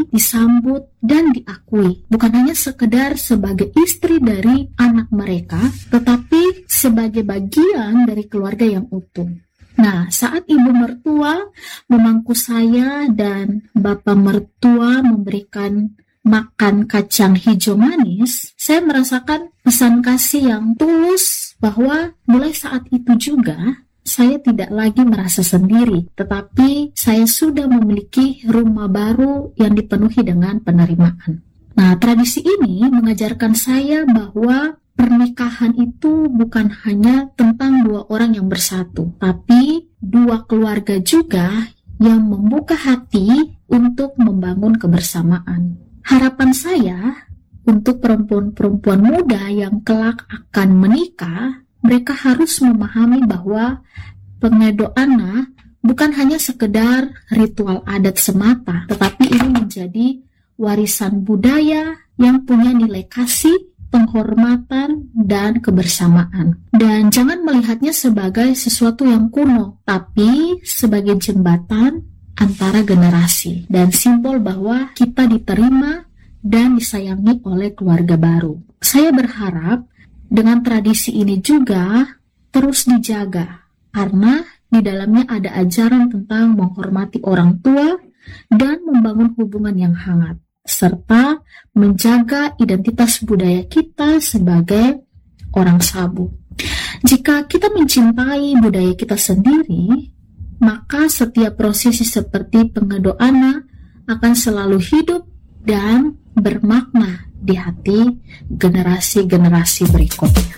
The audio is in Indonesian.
disambut, dan diakui. Bukan hanya sekedar sebagai istri dari anak mereka, tetapi sebagai bagian dari keluarga yang utuh. Nah, saat ibu mertua memangku saya dan bapak mertua memberikan makan kacang hijau manis, saya merasakan pesan kasih yang tulus bahwa mulai saat itu juga saya tidak lagi merasa sendiri, tetapi saya sudah memiliki rumah baru yang dipenuhi dengan penerimaan. Nah, tradisi ini mengajarkan saya bahwa pernikahan itu bukan hanya tentang dua orang yang bersatu, tapi dua keluarga juga yang membuka hati untuk membangun kebersamaan. Harapan saya untuk perempuan-perempuan muda yang kelak akan menikah, mereka harus memahami bahwa pengedoana bukan hanya sekedar ritual adat semata, tetapi ini menjadi warisan budaya yang punya nilai kasih, penghormatan, dan kebersamaan. Dan jangan melihatnya sebagai sesuatu yang kuno, tapi sebagai jembatan antara generasi dan simbol bahwa kita diterima dan disayangi oleh keluarga baru. Saya berharap dengan tradisi ini juga terus dijaga, karena di dalamnya ada ajaran tentang menghormati orang tua dan membangun hubungan yang hangat, serta menjaga identitas budaya kita sebagai orang Sabu. Jika kita mencintai budaya kita sendiri, maka setiap prosesi seperti pengedoana akan selalu hidup dan bermakna di hati generasi-generasi berikutnya.